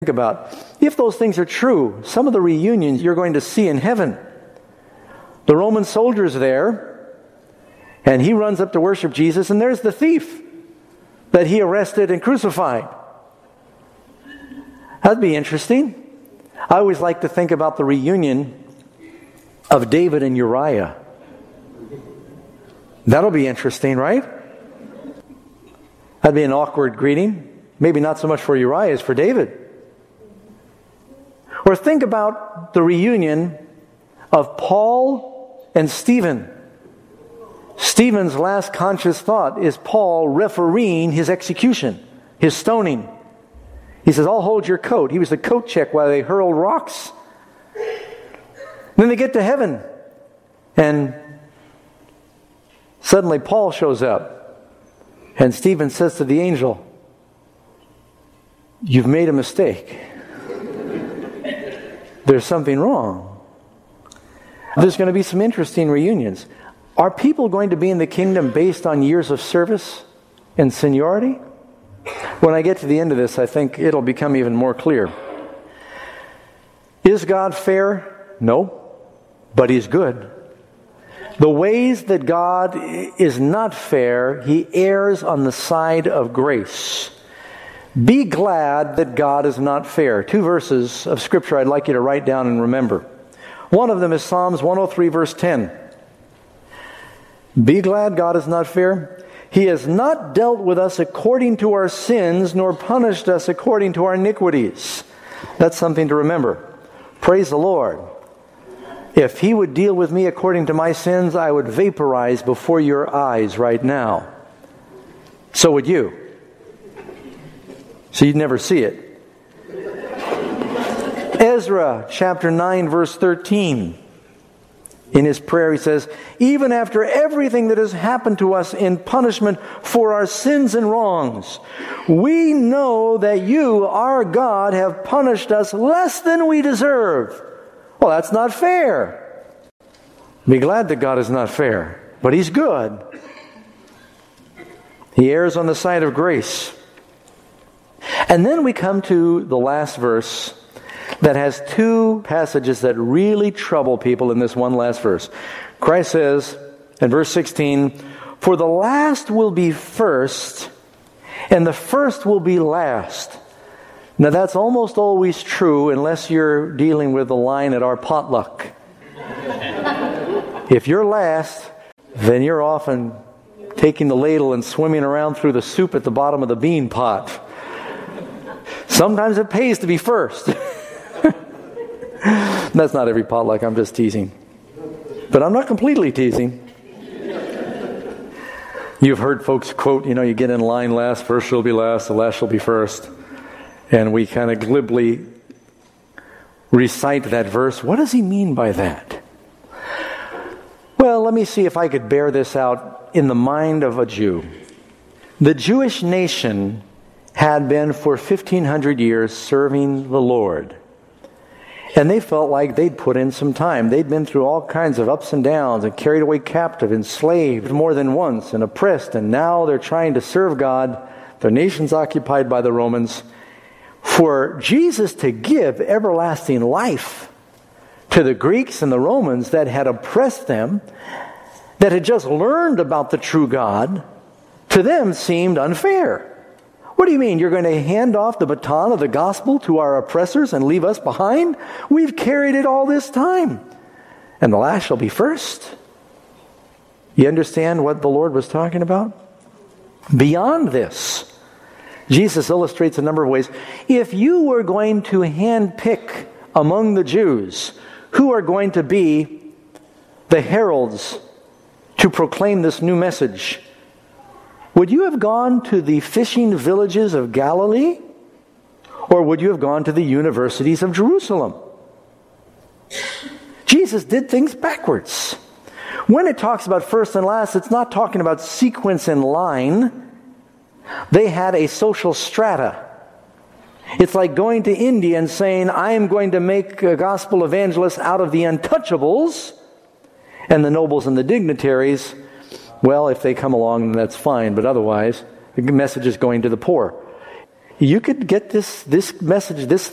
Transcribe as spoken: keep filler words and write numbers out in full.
about. If those things are true, some of the reunions you're going to see in heaven. The Roman soldier's there, and he runs up to worship Jesus, and there's the thief that he arrested and crucified. That'd be interesting. I always like to think about the reunion of David and Uriah. That'll be interesting, right? That'd be an awkward greeting. Maybe not so much for Uriah as for David. Or think about the reunion of Paul and Stephen. Stephen's last conscious thought is Paul refereeing his execution, his stoning. He says, I'll hold your coat. He was the coat check while they hurled rocks. Then they get to heaven, and suddenly Paul shows up, and Stephen says to the angel, you've made a mistake. There's something wrong. There's going to be some interesting reunions. Are people going to be in the kingdom based on years of service and seniority? When I get to the end of this, I think it'll become even more clear. Is God fair? No. But He's good. The ways that God is not fair, He errs on the side of grace. Be glad that God is not fair. Two verses of Scripture I'd like you to write down and remember. One of them is Psalms one oh three, verse ten. Be glad God is not fair. He has not dealt with us according to our sins, nor punished us according to our iniquities. That's something to remember. Praise the Lord. If He would deal with me according to my sins, I would vaporize before your eyes right now. So would you. So you'd never see it. Ezra chapter nine, verse thirteen. In his prayer he says, even after everything that has happened to us in punishment for our sins and wrongs, we know that you, our God, have punished us less than we deserve. Well, that's not fair. Be glad that God is not fair, but He's good. He errs on the side of grace. And then we come to the last verse that has two passages that really trouble people in this one last verse. Christ says in verse sixteen, for the last will be first, and the first will be last. Now that's almost always true unless you're dealing with the line at our potluck. If you're last, then you're often taking the ladle and swimming around through the soup at the bottom of the bean pot. Sometimes it pays to be first. That's not every potluck, I'm just teasing. But I'm not completely teasing. You've heard folks quote, you know, you get in line last, first shall be last, the last shall be first. And we kind of glibly recite that verse. What does he mean by that? Well, let me see if I could bear this out in the mind of a Jew. The Jewish nation had been for fifteen hundred years serving the Lord. And they felt like they'd put in some time. They'd been through all kinds of ups and downs and carried away captive, enslaved more than once and oppressed. And now they're trying to serve God. Their nation's occupied by the Romans. For Jesus to give everlasting life to the Greeks and the Romans that had oppressed them, that had just learned about the true God, to them seemed unfair. What do you mean? You're going to hand off the baton of the gospel to our oppressors and leave us behind? We've carried it all this time. And the last shall be first. You understand what the Lord was talking about? Beyond this, Jesus illustrates a number of ways. If you were going to handpick among the Jews who are going to be the heralds to proclaim this new message, would you have gone to the fishing villages of Galilee? Or would you have gone to the universities of Jerusalem? Jesus did things backwards. When it talks about first and last, it's not talking about sequence and line. They had a social strata. It's like going to India and saying, I am going to make a gospel evangelist out of the untouchables, and the nobles and the dignitaries, well, if they come along, then that's fine. But otherwise, the message is going to the poor. You could get this, this message, this